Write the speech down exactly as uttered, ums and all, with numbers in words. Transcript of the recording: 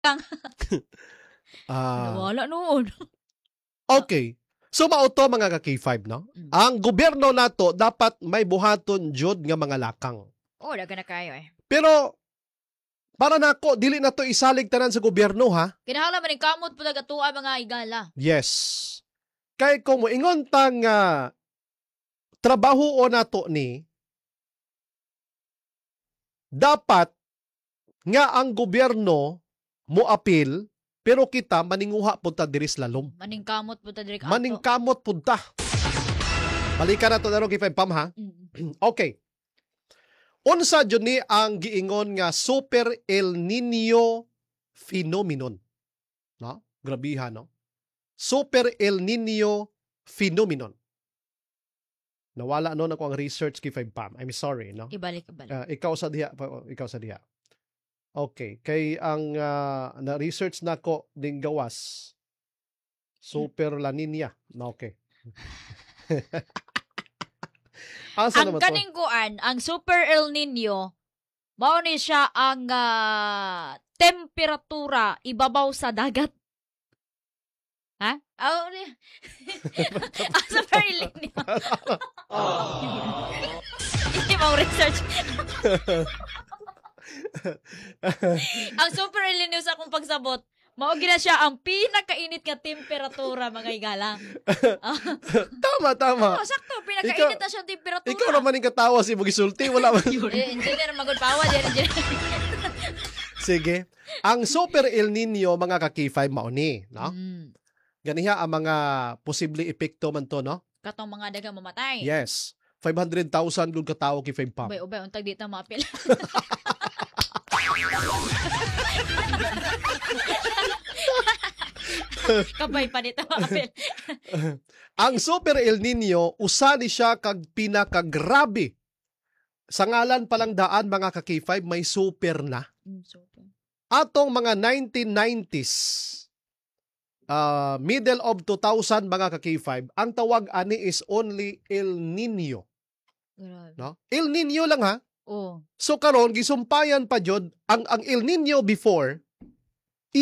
Ah, Nawala noon. okay. So mauto mga ka K five, no? Mm. Ang gobyerno nato dapat may buhaton jud nga mga lakang. Oh, daga na kayo eh. Pero para nako dili na to isalig tanan sa gobyerno, ha? Kinahanglan man ni kamot po nagatua mga igala. Yes. Kay kung moingon tang uh, trabaho o nato ni dapat nga ang gobyerno mo apil pero kita maninguha punta diri sa lalom. Maning kamot po ta direk ato. Maningkamot punta. Balikan na to na K five Pam, ha? Mm. Okay. Unsa jud ni ang giingon nga Super El Nino phenomenon. No? Grabiha, no? Super El Nino phenomenon. Nawala no na ko ang research K five Pam. I'm sorry, no? Ibalik, ibalik. Uh, ikaw sa diha, ikaw sa diha. Okay, kay ang uh, na-research na ko ding gawas. Super La Nina. Okay. Asa ang naman to? kaning kuan, ang Super El Nino, mao ni siya ang ah, temperatura ibabaw sa dagat. Ha? Oh, ni. Ang Super El Nino. Hindi mo research. Ang Super El Nino sa akong pagsabot, mao gina siya ang pinakainit nga temperatura mga igala. Tama, tama. Oh, sakto, pinakainit Ikaw- na siya temperatura. Ikaw naman yung katawa si Bugisulti. Wala man. Eh, engineer magod pawa diyan engineer. Sige. Ang Super El Nino, mga ka K five, mauni. No? Mm. Ganiha ang mga posible epekto man to, no? Katong mga daga mamatay. Yes. five hundred thousand gud ka tawo K five Pam. Ubay, ubay, untag di ta maapil. Kabay pa dito maapil. Ang Super El Nino, usa ni siya kag pinakagrabe. Sa ngalan palang daan, mga ka K five, may super na. Mm, super. Atong mga nineteen nineties, uh, middle of two thousand, mga ka K five, ang tawag ani is only El Nino. Grabe. No? El Nino lang, ha? Oh. So karon gisumpayan pa jud ang ang El Nino before